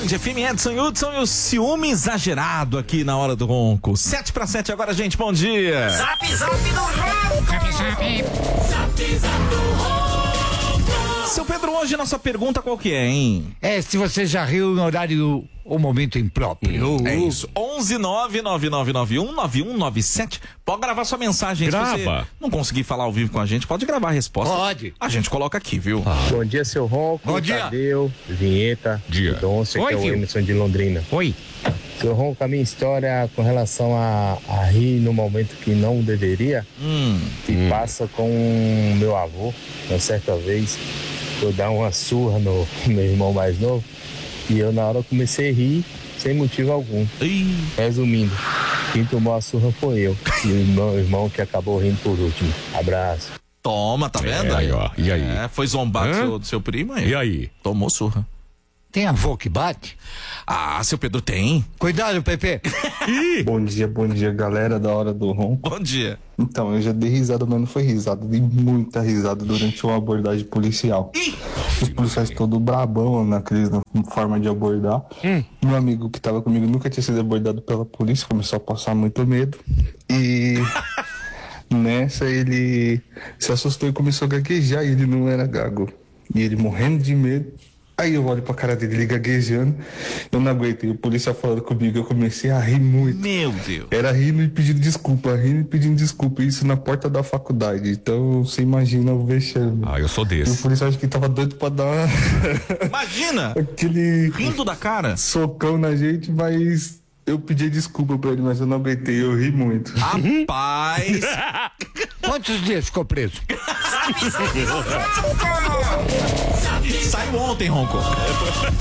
FM, Edson e Hudson e o ciúme exagerado aqui na hora do ronco. 7:07 agora, gente, bom dia. Zap, zap do ronco. Zap, zap. Zap, zap do ronco. Seu Pedro, hoje a nossa pergunta qual que é, hein? Se você já riu no horário ou momento impróprio. É isso. 11-99991-9197. Pode gravar sua mensagem. Grava. Se você não conseguir falar ao vivo com a gente, pode gravar a resposta. Pode. A gente coloca aqui, viu? Bom dia, seu Ronco. Bom dia. Tadeu, Vinheta, Dia. Donce, que Oi, é o filho. Emerson de Londrina. Oi. Seu Ronco, a minha história com relação a rir no momento que não deveria, se passa com meu avô. Uma certa vez, eu dar uma surra no meu irmão mais novo, e eu na hora comecei a rir sem motivo algum. Ih, Resumindo, quem tomou a surra foi eu, e o meu irmão que acabou rindo por último. Abraço. toma, tá vendo? aí, ó. E aí? Foi zombar do seu primo aí. E aí? Tomou surra. Tem avô que bate? Ah, seu Pedro tem. Cuidado, Pepe. Bom dia, galera da Hora do Ronco. Bom dia. Então, eu já dei risada, mas não foi risada. Dei muita risada durante uma abordagem policial. Os policiais todos brabão naqueles forma de abordar. Meu amigo que tava comigo nunca tinha sido abordado pela polícia, começou a passar muito medo. E nessa ele se assustou e começou a gaguejar, e ele não era gago. E ele morrendo de medo. Aí eu olho pra cara dele, ele gaguejando, eu não aguentei, o policial falando comigo, eu comecei a rir muito. Meu Deus. Era rindo e pedindo desculpa, isso na porta da faculdade, então você imagina o vexame. Ah, eu sou E o desse. policial acho que tava doido pra dar Imagina, aquele rindo da cara. socão na gente, mas eu pedi desculpa pra ele, mas eu não aguentei, eu ri muito. Rapaz. Quantos dias ficou preso? Saiu ontem, Ronco.